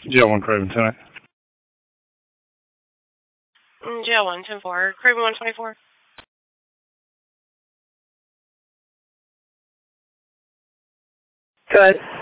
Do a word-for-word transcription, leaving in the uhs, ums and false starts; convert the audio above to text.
Jail one, Craven tonight. Mm, Jail one, ten four. Craven one twenty-four. Good.